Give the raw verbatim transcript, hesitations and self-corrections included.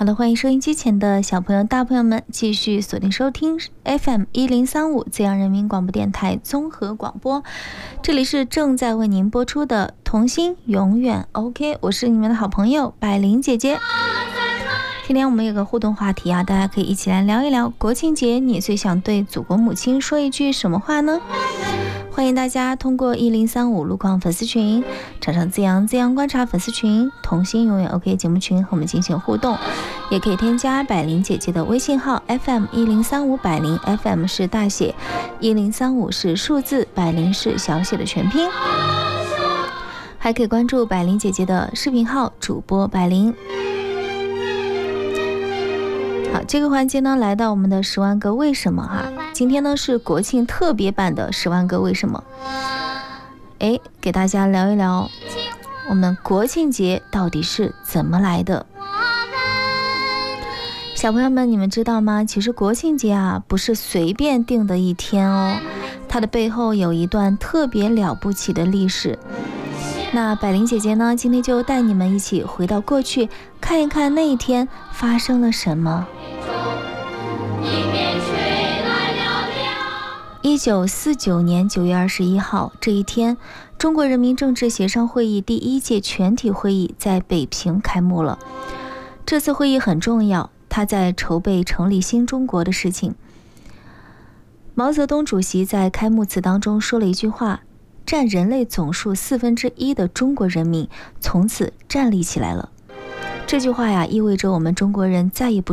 好的，欢迎收音机前的小朋友大朋友们继续锁定收听 F M 一零三五资阳人民广播电台综合广播，这里是正在为您播出的童心永远 OK， 我是你们的好朋友百灵姐姐。今天我们有个互动话题啊，大家可以一起来聊一聊，国庆节你最想对祖国母亲说一句什么话呢？欢迎大家通过一零三五路况粉丝群、场上资阳资阳观察粉丝群、童心永远 OK 节目群和我们进行互动，也可以添加百灵姐姐的微信号 F M 一零三五百灵 F M 是大写，一零三五是数字，百灵是小写的全拼。还可以关注百灵姐姐的视频号主播百灵。好，这个环节呢，来到我们的十万个为什么哈。今天呢是国庆特别版的十万个为什么。哎，给大家聊一聊，我们国庆节到底是怎么来的？小朋友们，你们知道吗？其实国庆节啊，不是随便定的一天哦，它的背后有一段特别了不起的历史。那百灵姐姐呢，今天就带你们一起回到过去，看一看那一天发生了什么。一九四九年九月二十一号这一天，中国人民政治协商会议第一届全体会议在北平开幕了。这次会议很重要，它在筹备成立新中国的事情。毛泽东主席在开幕词当中说了一句话：占人类总数四分之一的中国人民从此站立起来了。这句话呀，意味着我们中国人再也不